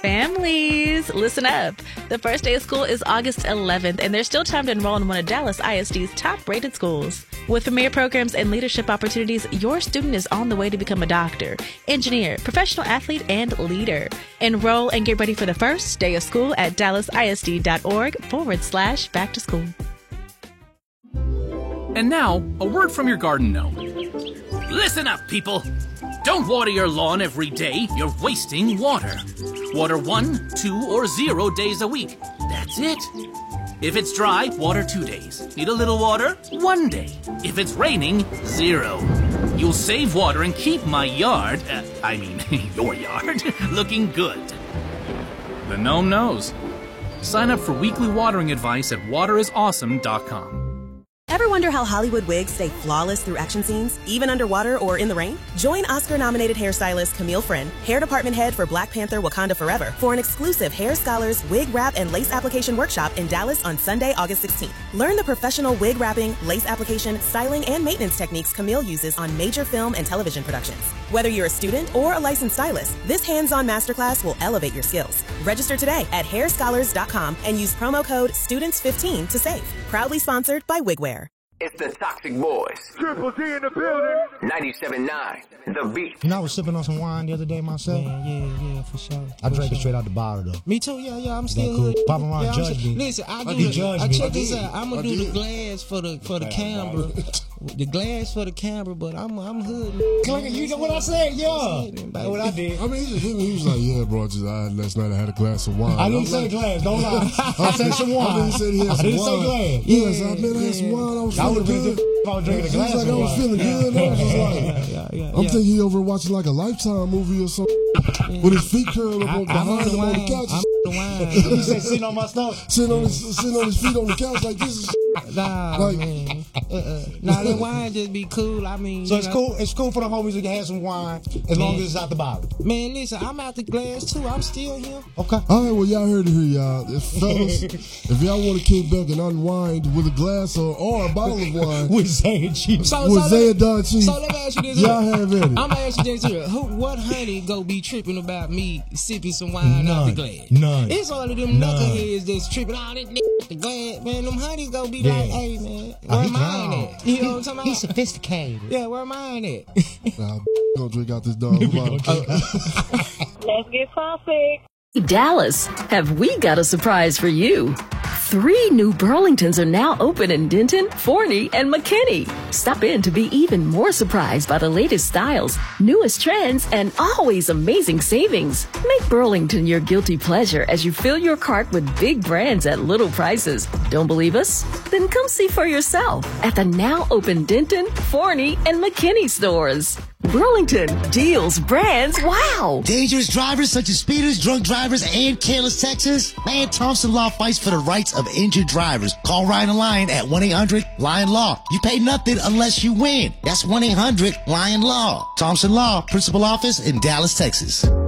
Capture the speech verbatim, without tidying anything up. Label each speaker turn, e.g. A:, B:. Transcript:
A: Families, listen up. The first day of school is August eleventh, and there's still time to enroll in one of Dallas I S D's top-rated schools. With premier programs and leadership opportunities, your student is on the way to become a doctor, engineer, professional athlete, and leader. Enroll and get ready for the first day of school at dallasisd.org forward slash back to school.
B: And now, a word from your garden gnome. Listen up, people. Don't water your lawn every day. You're wasting water. Water one, two, or zero days a week. That's it. If it's dry, water two days. Need a little water? One day. If it's raining, zero. You'll save water and keep my yard, uh, I mean, your yard, looking good. The gnome knows. Sign up for weekly watering advice at water is awesome dot com.
C: Ever wonder how Hollywood wigs stay flawless through action scenes, even underwater or in the rain? Join Oscar-nominated hairstylist Camille Friend, hair department head for Black Panther Wakanda Forever, for an exclusive Hair Scholars wig wrap and lace application workshop in Dallas on Sunday, August sixteenth. Learn the professional wig wrapping, lace application, styling, and maintenance techniques Camille uses on major film and television productions. Whether you're a student or a licensed stylist, this hands-on masterclass will elevate your skills. Register today at hair scholars dot com and use promo code students fifteen to save. Proudly sponsored by Wigwear.
D: It's the Toxic Boys.
E: Triple D in the building.
D: ninety-seven point nine, The Beat.
F: You know, I was sipping on some wine the other day myself.
G: Yeah, yeah, yeah, for sure.
F: I
G: for
F: drank
G: sure.
F: it straight out the bottle, though.
G: Me too, yeah, yeah, I'm still
F: cool?
G: hood.
F: Papa Ron
G: yeah,
F: judged me.
G: Listen, I do
F: I did
G: the,
F: judge
G: I
F: me.
G: check
F: I
G: this
F: did.
G: out. I'm gonna
F: I
G: do
F: did.
G: the glass for the for the camera. The glass for the camera, but I'm I'm hood.
F: You know what I said? Yeah. That's what I did.
H: I mean, he, he was like, yeah, bro, just, I, last night I had a glass of wine.
F: I didn't
H: I'm
F: say
H: like,
F: glass, don't lie. I said some wine.
H: I didn't say he had
F: I
H: some
F: didn't
H: wine.
F: say glass.
H: Yeah, so I man, I had some wine. I was
F: I
H: feeling
F: would have been
H: good.
F: if I was drinking a
H: He was
F: glass
H: like,
F: of
H: I was
F: wine.
H: feeling good. I was just like,
G: Yeah, yeah,
H: I'm
G: yeah.
H: thinking he over watching like a Lifetime movie or something with his feet curled up
G: I,
H: on
G: I'm
H: behind
G: the
H: him on the
G: wine.
H: couch.
G: I'm the wine.
F: You said sitting on my stomach.
H: Sitting on his sitting on his feet on the couch like this. Is
G: Nah,
H: Like-
G: man. Uh-uh. Nah, that wine just be cool. I mean,
F: So
G: you
F: it's
G: know.
F: cool. It's cool for the homies to have some wine as long as it's out the bottle.
G: Man, listen, I'm out the glass too. I'm still here.
F: Okay.
H: All right, well, y'all heard it here, y'all. If fellas, if y'all want to kick back and unwind with a glass or, or a bottle of wine
F: With Zay and Chief.
G: So,
H: with
G: so
H: Zay
G: let,
H: and Don Chief,
G: so let me ask you this.
H: y'all
G: here.
H: have at it.
G: I'm gonna ask you this here. Who, what honey go be tripping about me sipping some wine out the
F: None.
G: glass?
F: None.
G: It's all of them
F: None.
G: knuckleheads that's tripping out this nigga the glass. Man, them honeys go be
F: Yeah.
G: like, hey man,
F: Oh,
G: where
F: he
G: mine
F: drowned.
G: at? You know what I'm talking about?
F: He's sophisticated.
G: Yeah, where mine at?
H: Nah, gonna drink out this dog bottle.
I: Let's get saucy.
J: Dallas, have we got a surprise for you? Three new Burlingtons are now open in Denton, Forney, and McKinney. Stop in to be even more surprised by the latest styles, newest trends, and always amazing savings. Make Burlington your guilty pleasure as you fill your cart with big brands at little prices. Don't believe us? Then come see for yourself at the now open Denton, Forney, and McKinney stores. Burlington, deals, brands, wow!
K: Dangerous drivers such as speeders, drunk drivers, and careless Texas? Man, Thompson Law fights for the rights of injured drivers. Call Ryan Lyon at one eight hundred Lion Law. You pay nothing unless you win. That's one eight hundred Lion Law. Thompson Law, principal office in Dallas, Texas.